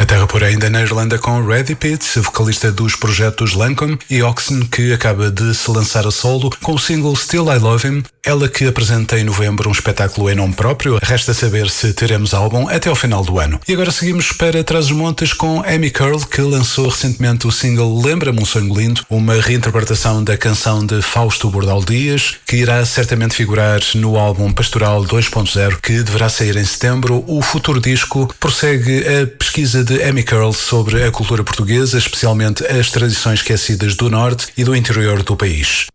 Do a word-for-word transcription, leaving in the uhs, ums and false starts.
A terra, porém, ainda na Irlanda com Reddy Pitt, vocalista dos projetos Lancome e Oxen, que acaba de se lançar a solo com o single Still I Love Him, ela que apresenta em novembro um espetáculo em nome próprio. Resta saber se teremos álbum até ao final do ano. E agora seguimos para Trás-os-Montes com Amy Curl, que lançou recentemente o single Lembra-me um Sonho Lindo, uma reinterpretação da canção de Fausto Bordal Dias, que irá certamente figurar no álbum Pastoral dois ponto zero, que deverá sair em setembro. O futuro disco prossegue a pesquisa de Amy Curl sobre a cultura portuguesa, especialmente as tradições esquecidas do norte e do interior do país.